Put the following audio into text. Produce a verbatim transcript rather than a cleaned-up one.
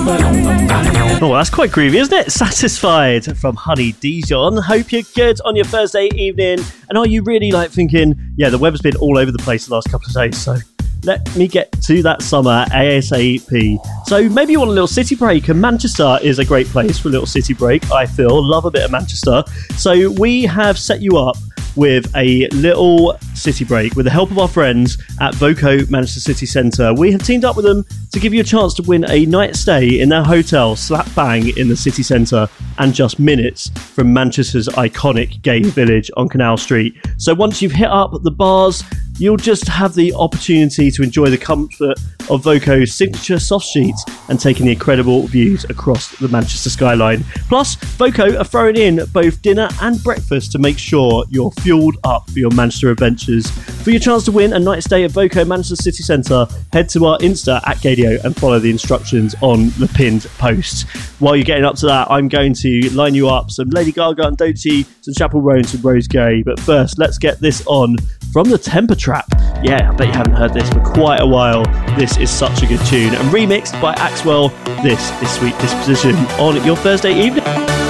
Oh, that's quite groovy, isn't it? Satisfied from Honey Dijon. Hope you're good on your Thursday evening. And are you really like thinking, yeah, the weather's been all over the place the last couple of days, so let me get to that summer ASAP. So maybe you want a little city break, and Manchester is a great place for a little city break, I feel. Love a bit of Manchester. So we have set you up with a little city break with the help of our friends at Voco Manchester City Centre. We have teamed up with them to give you a chance to win a night stay in their hotel slap bang in the city centre and just minutes from Manchester's iconic gay village on Canal Street. So once you've hit up the bars, you'll just have the opportunity to enjoy the comfort of Voco's signature soft sheets and taking the incredible views across the Manchester skyline. Plus, Voco are throwing in both dinner and breakfast to make sure you're fueled up for your Manchester adventures. For your chance to win a night stay at Voco Manchester City Centre, head to our Insta at Gadio and follow the instructions on the pinned post. While you're getting up to that, I'm going to line you up some Lady Gaga and Doechii, some Chapel Roan, some Rose Gay. But first, let's get this on from the Temper Trap. Yeah, I bet you haven't heard this for quite a while. This is such a good tune. And remixed by Axwell, this is Sweet Disposition on your Thursday evening.